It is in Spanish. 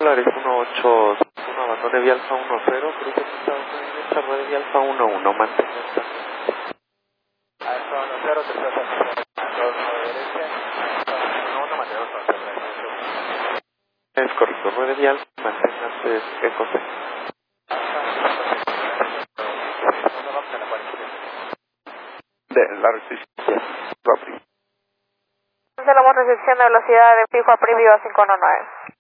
Polaris 181, abandone vía Alfa 10, cruce Estados Unidos, ruede vía Alfa 11, mantenga esta. Alfa 10, tercera estación, 29 derecha, Alfa 11, mantenemos con Es correcto, ruede vía Alfa, manténgase Eco 6. ¿Dónde vamos a la 43? De la resistencia, rápido. Tenemos recepción de velocidad de fijo a previo a 519.